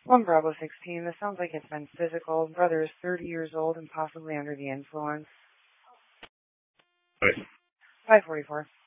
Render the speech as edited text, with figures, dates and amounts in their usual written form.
One Bravo 16. This sounds like it's been physical. Brother is 30 years old and possibly under the influence. Right. 544.